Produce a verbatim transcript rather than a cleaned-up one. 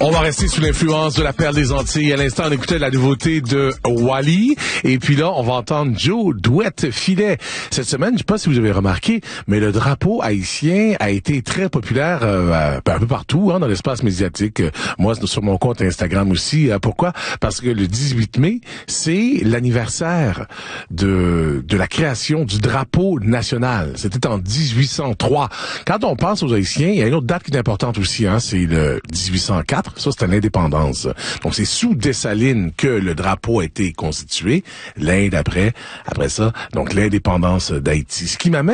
On va rester sous l'influence de la perle des Antilles. À l'instant, on écoutait la nouveauté de Wally. Et puis là, on va entendre Joe Douette-Filet. Cette semaine, je sais pas si vous avez remarqué, mais le drapeau haïtien a été très populaire euh, un peu partout hein, dans l'espace médiatique. Moi, sur mon compte Instagram aussi. Pourquoi? Parce que le dix-huit mai, c'est l'anniversaire de, de la création du drapeau national. C'était en dix-huit cent trois. Quand on pense aux Haïtiens, il y a une autre date qui est importante aussi. Hein, c'est le dix-huit cent quatre. Ça, c'était l'indépendance. Donc, c'est sous Dessalines que le drapeau a été constitué. L'Inde après, après ça, donc l'indépendance d'Haïti. Ce qui m'amène